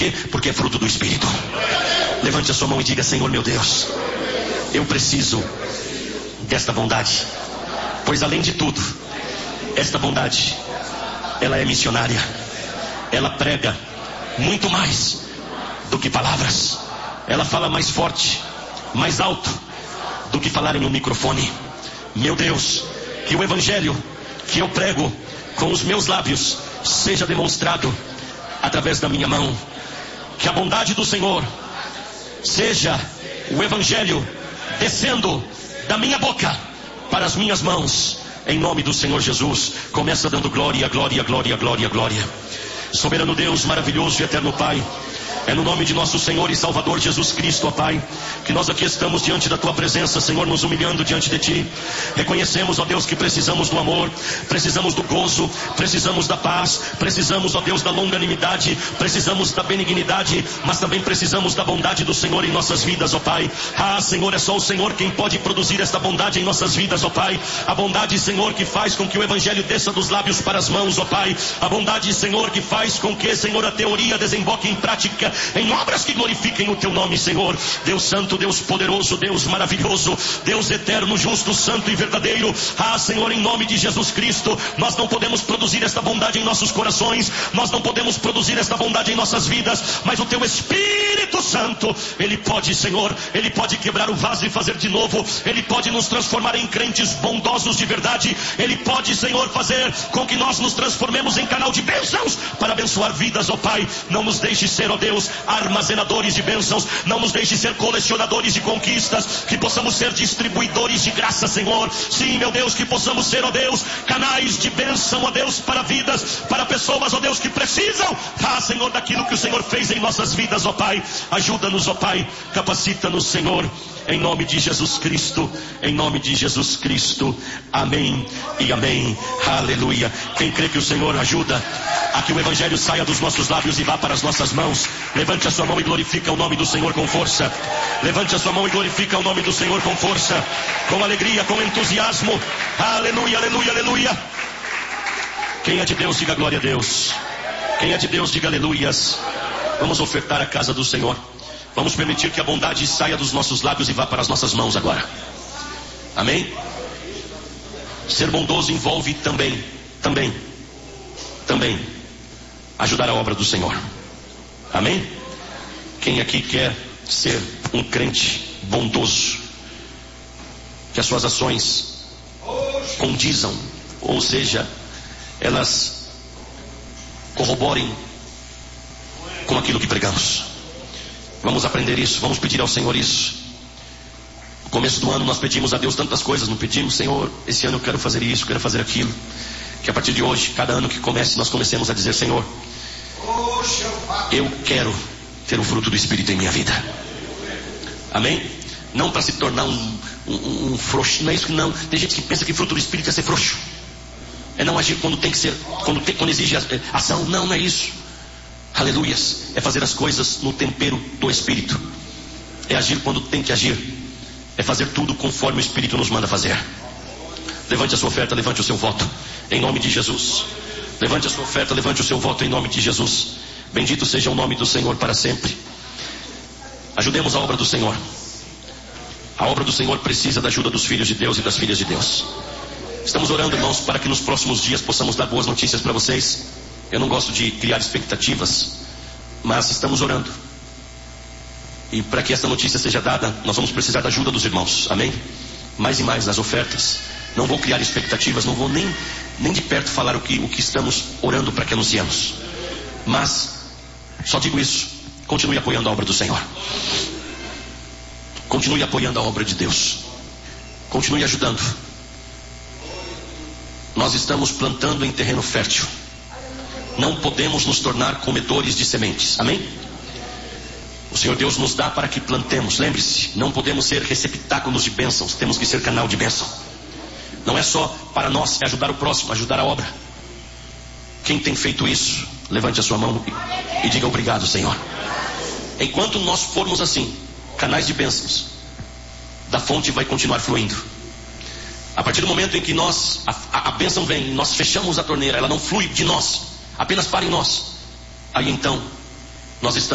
quê? Porque é fruto do Espírito. Levante a sua mão e diga: Senhor meu Deus, eu preciso desta bondade, pois além de tudo, esta bondade, ela é missionária. Ela prega muito mais do que palavras. Ela fala mais forte, mais alto do que falar em um microfone. Meu Deus, que o evangelho que eu prego com os meus lábios seja demonstrado através da minha mão. Que a bondade do Senhor seja o evangelho descendo da minha boca para as minhas mãos, em nome do Senhor Jesus. Começa dando glória, glória, glória, glória, glória. Soberano Deus, maravilhoso e eterno Pai, é no nome de nosso Senhor e Salvador Jesus Cristo, ó Pai, que nós aqui estamos diante da Tua presença, Senhor, nos humilhando diante de Ti. Reconhecemos, ó Deus, que precisamos do amor, precisamos do gozo, precisamos da paz, precisamos, ó Deus, da longanimidade, precisamos da benignidade, mas também precisamos da bondade do Senhor em nossas vidas, ó Pai. Ah, Senhor, é só o Senhor quem pode produzir esta bondade em nossas vidas, ó Pai. A bondade, Senhor, que faz com que o Evangelho desça dos lábios para as mãos, ó Pai. A bondade, Senhor, que faz com que, Senhor, a teoria desemboque em prática, em obras que glorifiquem o Teu nome, Senhor. Deus santo, Deus poderoso, Deus maravilhoso, Deus eterno, justo, santo e verdadeiro. Ah, Senhor, em nome de Jesus Cristo, nós não podemos produzir esta bondade em nossos corações, nós não podemos produzir esta bondade em nossas vidas, mas o Teu Espírito Santo, Ele pode, Senhor, Ele pode quebrar o vaso e fazer de novo. Ele pode nos transformar em crentes bondosos de verdade. Ele pode, Senhor, fazer com que nós nos transformemos em canal de bênçãos para abençoar vidas, ó Pai. Não nos deixe ser, ó Deus, armazenadores de bênçãos. Não nos deixe ser colecionadores de conquistas. Que possamos ser distribuidores de graça, Senhor. Sim, meu Deus, que possamos ser, ó Deus, canais de bênção, ó Deus, para vidas, para pessoas, ó Deus, que precisam, Senhor, daquilo que o Senhor fez em nossas vidas, ó Pai. Ajuda-nos, ó Pai. Capacita-nos, Senhor. Em nome de Jesus Cristo, em nome de Jesus Cristo, amém e amém, aleluia. Quem crê que o Senhor ajuda a que o Evangelho saia dos nossos lábios e vá para as nossas mãos, levante a sua mão e glorifica o nome do Senhor com força. Levante a sua mão e glorifica o nome do Senhor com força, com alegria, com entusiasmo, aleluia, aleluia, aleluia. Quem é de Deus, diga glória a Deus. Quem é de Deus, diga aleluias. Vamos ofertar a casa do Senhor. Vamos permitir que a bondade saia dos nossos lábios e vá para as nossas mãos agora. Amém? Ser bondoso envolve também ajudar a obra do Senhor. Amém? Quem aqui quer ser um crente bondoso? Que as suas ações condizam, ou seja, elas corroborem com aquilo que pregamos. Vamos aprender isso, vamos pedir ao Senhor isso. No começo do ano nós pedimos a Deus tantas coisas, não pedimos: Senhor, esse ano eu quero fazer isso, quero fazer aquilo. Que a partir de hoje, cada ano que comece, nós comecemos a dizer: Senhor, eu quero ter o fruto do Espírito em minha vida. Amém? Não para se tornar um frouxo, não é isso, não. Tem gente que pensa que fruto do Espírito é ser frouxo, é não agir quando tem que ser, quando exige ação. Não, não é isso. Aleluias, é fazer as coisas no tempero do Espírito, é agir quando tem que agir, é fazer tudo conforme o Espírito nos manda fazer. Levante a sua oferta, levante o seu voto, em nome de Jesus. Levante a sua oferta, levante o seu voto, em nome de Jesus. Bendito seja o nome do Senhor para sempre. Ajudemos a obra do Senhor. A obra do Senhor precisa da ajuda dos filhos de Deus e das filhas de Deus. Estamos orando, irmãos, para que nos próximos dias possamos dar boas notícias para vocês. Eu não gosto de criar expectativas, mas estamos orando. E para que essa notícia seja dada, nós vamos precisar da ajuda dos irmãos. Amém? Mais e mais nas ofertas. Não vou criar expectativas, não vou nem de perto falar o que estamos orando para que anunciemos. Mas só digo isso: continue apoiando a obra do Senhor. Continue apoiando a obra de Deus. Continue ajudando. Nós estamos plantando em terreno fértil. Não podemos nos tornar comedores de sementes. Amém? O Senhor Deus nos dá para que plantemos. Lembre-se, não podemos ser receptáculos de bênçãos, temos que ser canal de bênção. Não é só para nós, é ajudar o próximo, ajudar a obra. Quem tem feito isso, levante a sua mão e diga: obrigado, Senhor. Enquanto nós formos assim, canais de bênçãos, da fonte vai continuar fluindo. A partir do momento em que a bênção vem, nós fechamos a torneira, ela não flui de nós, apenas para em nós. Aí então, nós estamos